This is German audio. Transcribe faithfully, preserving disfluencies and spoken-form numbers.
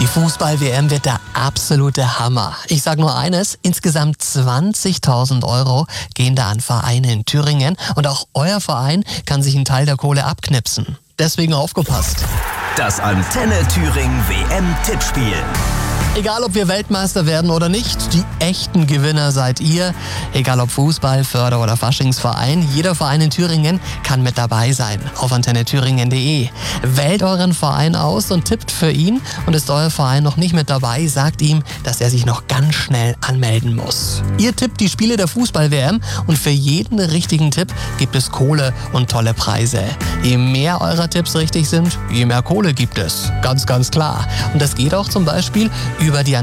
Die Fußball-W M wird der absolute Hammer. Ich sage nur eines, insgesamt zwanzigtausend Euro gehen da an Vereine in Thüringen und auch euer Verein kann sich einen Teil der Kohle abknipsen. Deswegen aufgepasst. Das Antenne Thüringen W M-Tippspiel. Egal, ob wir Weltmeister werden oder nicht, die echten Gewinner seid ihr. Egal ob Fußball, Förder- oder Faschingsverein, jeder Verein in Thüringen kann mit dabei sein. Auf antenne thüringen punkt de. Wählt euren Verein aus und tippt für ihn. Und ist euer Verein noch nicht mit dabei, sagt ihm, dass er sich noch ganz schnell anmelden muss. Ihr tippt die Spiele der Fußball-W M und für jeden richtigen Tipp gibt es Kohle und tolle Preise. Je mehr eurer Tipps richtig sind, je mehr Kohle gibt es. Ganz, ganz klar. Und das geht auch zum Beispiel über die